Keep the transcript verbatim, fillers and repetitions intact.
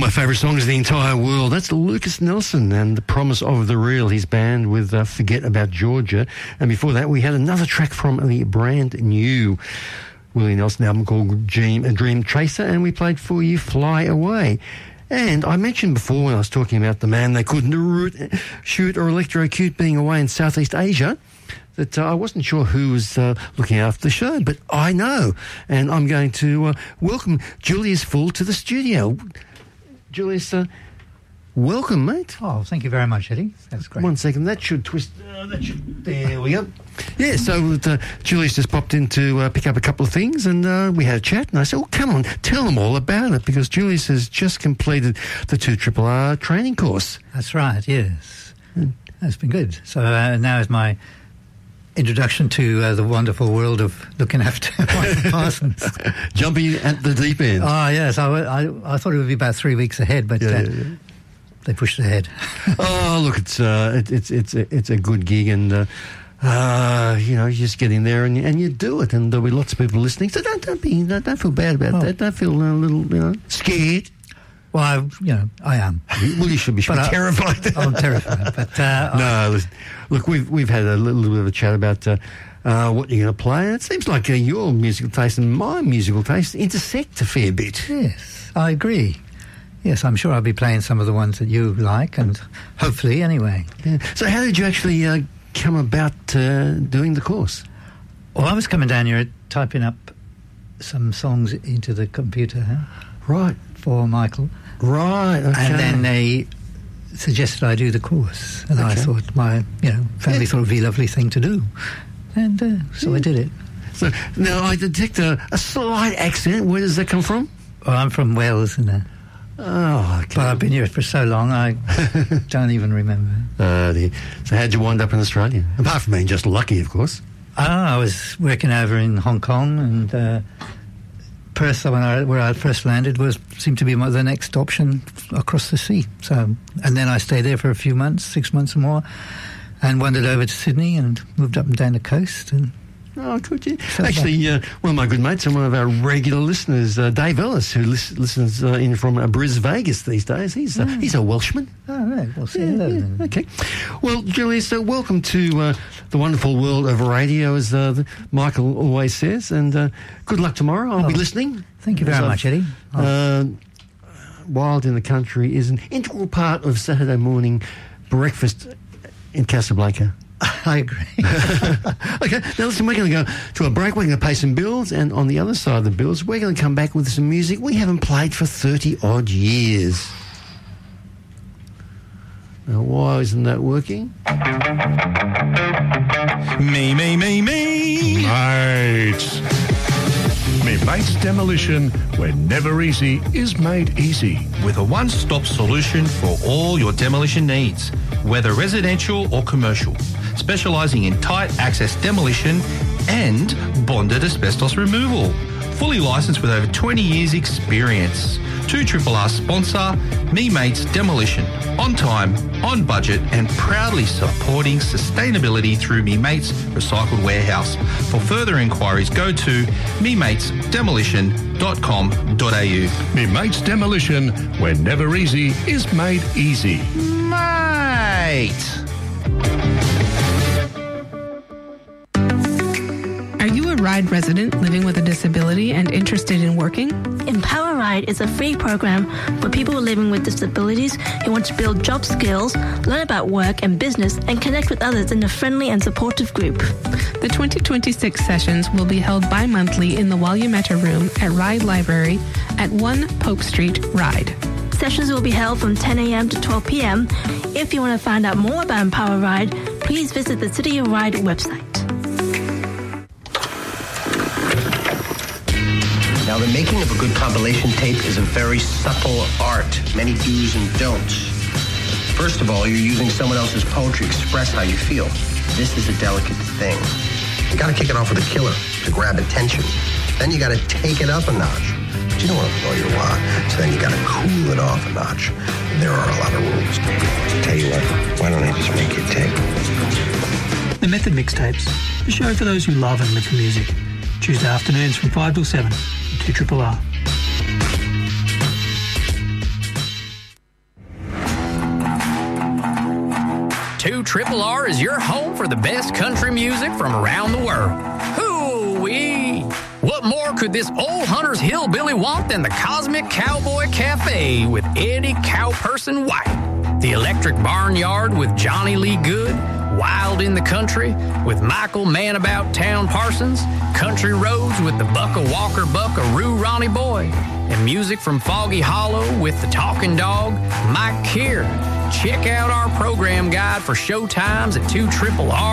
my favourite songs in the entire world. That's Lucas Nelson and The Promise of the Real, his band with uh, Forget About Georgia. And before that, we had another track from the brand new Willie Nelson album called Dream, Dream Chaser, and we played for you Fly Away. And I mentioned before when I was talking about the man they couldn't shoot or electrocute being away in Southeast Asia, that uh, I wasn't sure who was uh, looking after the show, but I know. And I'm going to uh, welcome Julius Full to the studio. Julius, uh, welcome, mate. Oh, thank you very much, Eddie. That's great. One second, that should twist. Uh, that should. There we go. Yeah, so uh, Julius just popped in to uh, pick up a couple of things, and uh, we had a chat, and I said, oh, come on, tell them all about it, because Julius has just completed the two R R R training course. That's right, yes. Mm. That's been good. So uh, now is my introduction to uh, the wonderful world of looking after Michael Parsons. Jumping at the deep end. Oh, yes. I, I, I thought it would be about three weeks ahead, but yeah, uh, yeah, yeah. they pushed it ahead. Oh, look, it's uh, it, it's it's it's a good gig, and uh, uh, you know, you just get in there and you, and you do it, and there'll be lots of people listening. So don't don't be don't, don't feel bad about oh. that. Don't feel a little you know scared. Well, I, you know, I am. Well, you should be, should be terrified. I'm terrified. But uh, no, listen, look, we've we've had a little bit of a chat about uh, uh, what you're going to play. It seems like uh, your musical taste and my musical taste intersect a fair bit. Yes, I agree. Yes, I'm sure I'll be playing some of the ones that you like, and hopefully, anyway. Yeah. So, how did you actually uh, come about uh, doing the course? Well, I was coming down here typing up some songs into the computer, huh? Right, for Michael. Right, okay. And then they suggested I do the course, and okay. I thought my, you know, family yeah. thought it would be a lovely thing to do, and uh, so yeah. I did it. So now I detect a, a slight accent. Where does that come from? Well, I'm from Wales, and uh, oh, okay. But I've been here for so long, I don't even remember. Uh, dear. So how'd you wind up in Australia? Apart from being just lucky, of course. Oh, I was working over in Hong Kong, and Uh, Perth, when I, where I first landed, was seemed to be my, the next option across the sea. So, and then I stayed there for a few months, six months or more, and wandered over to Sydney and moved up and down the coast. And oh, good. Yeah. So actually, uh, one of my good mates and one of our regular listeners, uh, Dave Ellis, who lis- listens uh, in from uh, Bris Vegas these days. He's uh, oh. he's a Welshman. Oh, right. We'll see. Yeah, yeah. Okay. Well, Julius, so welcome to uh, the wonderful world of radio, as uh, the, Michael always says, and uh, good luck tomorrow. I'll oh. be listening. Thank you very so, much, Eddie. Oh. Uh, Wild in the Country is an integral part of Saturday morning breakfast in Casablanca. I agree. Okay, now listen, we're going to go to a break. We're going to pay some bills, and on the other side of the bills, we're going to come back with some music we haven't played for thirty-odd years. Now, why isn't that working? Me, me, me, me. Mates. Me Mates Demolition, where never easy is made easy. With a one-stop solution for all your demolition needs, whether residential or commercial. Specialising in tight access demolition and bonded asbestos removal. Fully licensed with over twenty years experience. two R R R sponsor, Me Mates Demolition. On time, on budget, and proudly supporting sustainability through Me Mates Recycled Warehouse. For further inquiries, go to me mates demolition dot com dot a u. Me Mates Demolition, where never easy is made easy. Mate! Are you a RIDE resident living with a disability and interested in working? Empower RIDE is a free program for people living with disabilities who want to build job skills, learn about work and business, and connect with others in a friendly and supportive group. The twenty twenty-six sessions will be held bi-monthly in the Walyametta Room at RIDE Library at one Pope Street, RIDE. Sessions will be held from ten a.m. to twelve p.m. If you want to find out more about Empower RIDE, please visit the City of RIDE website. Now, the making of a good compilation tape is a very subtle art, many do's and don'ts. First of all, you're using someone else's poetry to express how you feel. This is a delicate thing. You gotta kick it off with a killer to grab attention. Then you gotta take it up a notch. But you don't want to blow your wad, so then you gotta cool it off a notch. There are a lot of rules. Tell you what, why don't I just make you a tape? The Method Mixtapes, a show for those who love and live for music. Tuesday afternoons from five till seven, two R R R. two R R R is your home for the best country music from around the world. Hoo-wee! What more could this old hunter's hillbilly want than the Cosmic Cowboy Cafe with Eddie Cowperson White, the Electric Barnyard with Johnny Lee Good, Wild in the Country with Michael Manabout Town Parsons, Country Roads with the Bucka Walker Buckaroo Ronnie Boy, and music from Foggy Hollow with the Talking Dog, Mike Keir. Check out our program guide for show times at two R R R